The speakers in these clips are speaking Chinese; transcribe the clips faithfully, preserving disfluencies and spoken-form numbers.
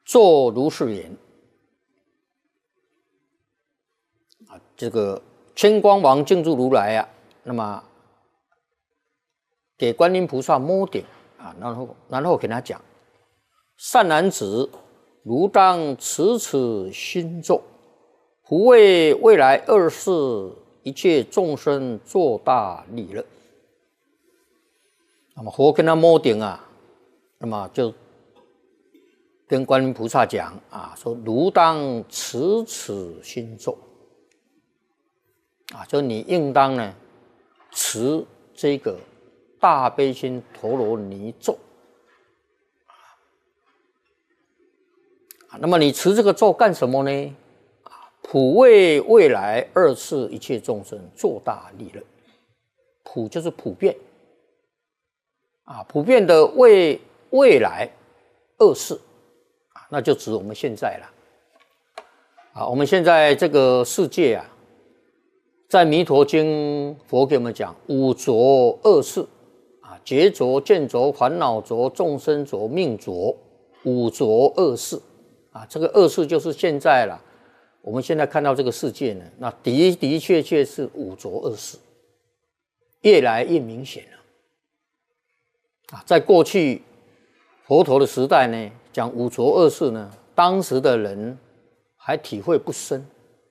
作如是言。啊，这个千光王净住如来啊，那么给观音菩萨摸顶啊，然后然后给他讲：善男子，如当持此心咒，普为未来二世一切众生作大利乐。那么佛跟他摸顶啊，那么就跟观音菩萨讲啊，说如当持此心咒啊，就你应当呢持这个大悲心陀罗尼咒啊。那么你持这个咒干什么呢？啊，普为未来二世一切众生作大利乐。普就是普遍啊，普遍的为未来二世啊，那就指我们现在了啊。我们现在这个世界啊，在弥陀经佛给我们讲五浊恶世啊，劫浊、见浊、烦恼浊、众生浊、命浊，五浊恶世啊。这个恶世就是现在了，我们现在看到这个世界呢，那的的确确是五浊恶世，越来越明显了啊。在过去佛陀的时代呢，讲五浊恶世呢，当时的人还体会不深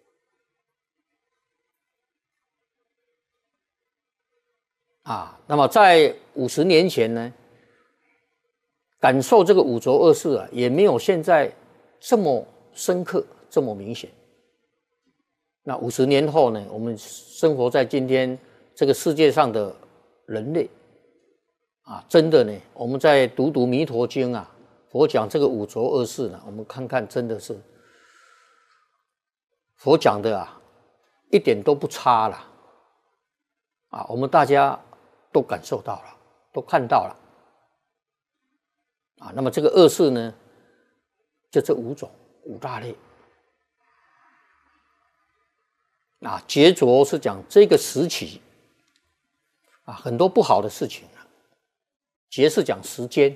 啊。那么在五十年前呢，感受这个五浊恶世啊，也没有现在这么深刻、这么明显。那五十年后呢，我们生活在今天这个世界上的人类啊，真的呢，我们在读读弥陀经啊，佛讲这个五浊恶世呢，我们看看，真的是佛讲的啊，一点都不差了啊，我们大家都感受到了，都看到了啊。那么这个恶世呢，就这五种五大类啊。劫浊是讲这个时期啊，很多不好的事情啊。劫是讲时间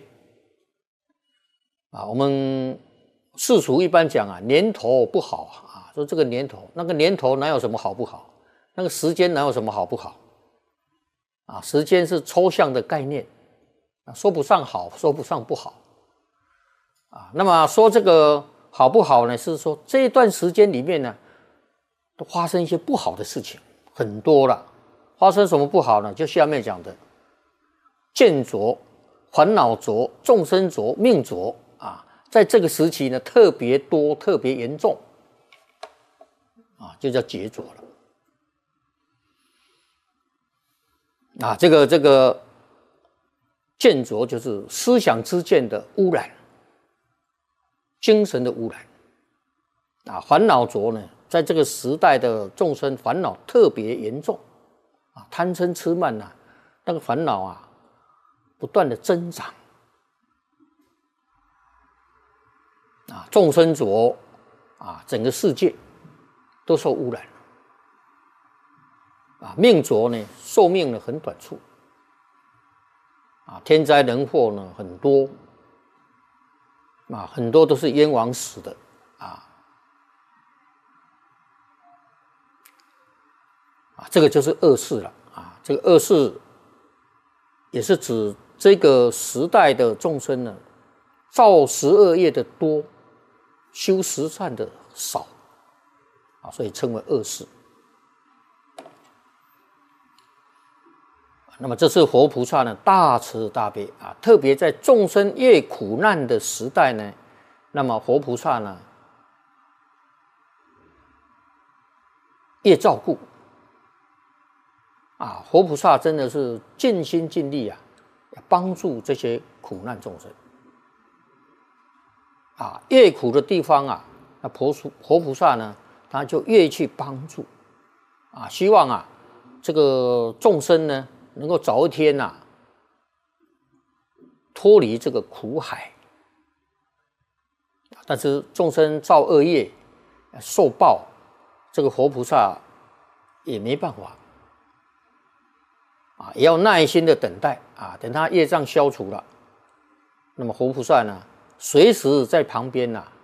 啊，我们世俗一般讲啊，年头不好啊，说这个年头，那个年头哪有什么好不好？那个时间哪有什么好不好？啊，时间是抽象的概念啊，说不上好，说不上不好啊。那么说这个好不好呢？是说这一段时间里面呢，都发生一些不好的事情，很多了。发生什么不好呢？就下面讲的见浊、烦恼浊、众生浊、命浊啊，在这个时期呢，特别多、特别严重啊，就叫劫浊了。啊，这个这个见浊就是思想之见的污染，精神的污染啊。烦恼浊呢，在这个时代的众生烦恼特别严重啊，贪嗔痴慢呐、啊，那个烦恼啊，不断的增长啊。众生浊啊，整个世界都受污染啊。命浊呢，寿命呢很短促啊，天灾人祸呢很多啊，很多都是冤枉死的啊啊，这个就是恶世了啊。这个恶世也是指这个时代的众生呢，造十恶业的多，修十善的少啊，所以称为恶世。那么这是佛菩萨呢大慈大悲啊，特别在众生越苦难的时代呢，那么佛菩萨呢越照顾啊。佛菩萨真的是尽心尽力啊，帮助这些苦难众生啊。越苦的地方啊，那佛佛菩萨呢，他就越去帮助啊，希望啊这个众生呢，能够早一天呐、啊、脱离这个苦海，但是众生造恶业受报，这个佛菩萨也没办法啊，也要耐心的等待啊，等他业障消除了，那么佛菩萨呢随时在旁边呐、啊，